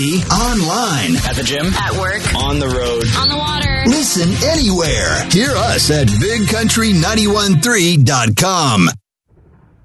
easy online. At the gym. At work. On the road. On the water. Listen anywhere. Hear us at BigCountry913.com.